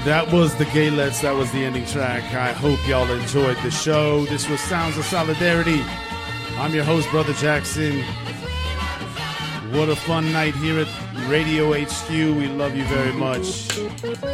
That was the Gaylets. That was the ending track. I hope y'all enjoyed the show. This was Sounds of Solidarity. I'm your host, Brother Jackson. What a fun night here at Radio HQ. We love you very much.